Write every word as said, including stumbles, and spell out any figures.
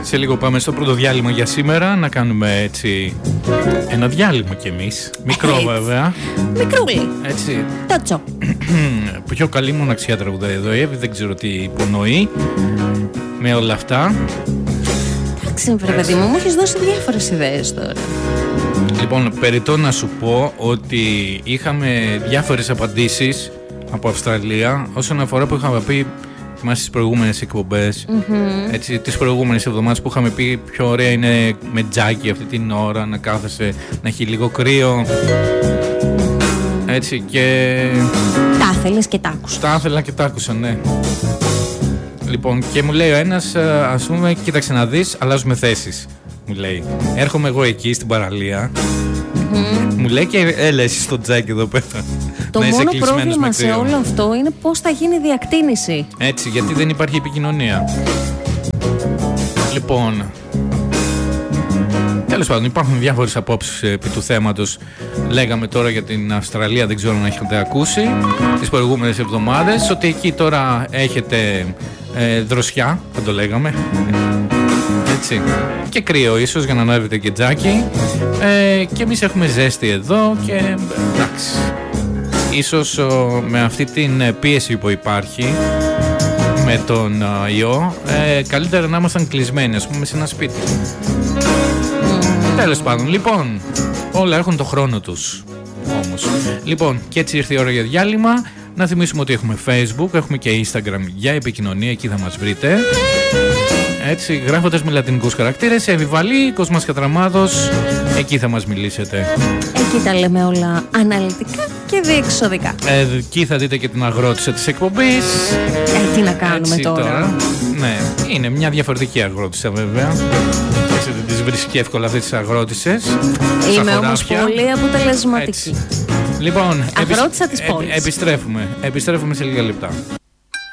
Σε λίγο πάμε στο πρώτο διάλειμμα για σήμερα. Να κάνουμε έτσι ένα διάλειμμα κι εμείς. Μικρό βέβαια. Μικρούλι. Έτσι. Τότσο. Πιο καλή μοναξιά τραγουδάει εδώ η Εύη. Δεν ξέρω τι υπονοεί με όλα αυτά. Εντάξει, βρε παιδί μου, μου έχεις δώσει διάφορες ιδέες τώρα. Λοιπόν, περιττώ να σου πω ότι είχαμε διάφορες απαντήσεις από Αυστραλία όσον αφορά που είχαμε πει, θυμάσαι τις προηγούμενες εκπομπές, mm-hmm. έτσι, τις προηγούμενες εβδομάδες που είχαμε πει πιο ωραία είναι με τζάκι αυτή την ώρα, να κάθεσαι, να έχει λίγο κρύο, έτσι, και... Τα ήθελες και τα άκουσα. Τα ήθελα και τα άκουσα, ναι. Λοιπόν, και μου λέει ο ένας, ας πούμε, κοίταξε να δεις, αλλάζουμε θέσεις. Μου λέει, έρχομαι εγώ εκεί στην παραλία. Mm-hmm. Μου λέει και έλα εσύ στο τζάκι εδώ πέρα. Το μόνο πρόβλημα σε όλο αυτό είναι πώς θα γίνει η διακτίνηση. Έτσι, γιατί δεν υπάρχει επικοινωνία. Λοιπόν, τέλος πάντων, υπάρχουν διάφορες απόψεις επί του θέματος. Λέγαμε τώρα για την Αυστραλία, δεν ξέρω αν έχετε ακούσει τις προηγούμενες εβδομάδες, ότι εκεί τώρα έχετε ε, δροσιά, θα το λέγαμε. Έτσι. Και κρύο ίσως για να ανάβετε και τζάκι, ε, και εμείς έχουμε ζέστη εδώ και εντάξει, ίσως ο, με αυτή την πίεση που υπάρχει με τον ο, ιό, ε, καλύτερα να ήμασταν κλεισμένοι, ας πούμε, σε ένα σπίτι. Mm. Τέλος πάντων, λοιπόν, όλα έχουν το χρόνο τους όμως. Λοιπόν, και έτσι ήρθε η ώρα για διάλειμμα. Να θυμίσουμε ότι έχουμε Facebook, έχουμε και Instagram για επικοινωνία, εκεί θα μας βρείτε. Έτσι, γράφοντας με λατινικούς χαρακτήρες, Εύη Κοσμάς Κατραμάδος, εκεί θα μας μιλήσετε. Εκεί τα λέμε όλα αναλυτικά και διεξοδικά. Ε, εκεί θα δείτε και την αγρότησα της εκπομπής. Ε, τι να κάνουμε τώρα. τώρα. Ναι, είναι μια διαφορετική αγρότησα βέβαια. Έτσι, δεν τις βρίσκει εύκολα αυτές τις αγρότησες. Είμαι όμως πολύ αποτελεσματική. Έτσι. Λοιπόν, αγρότησα της πόλης. Ε, επιστρέφουμε. Επιστρέφουμε σε λίγα λεπτά.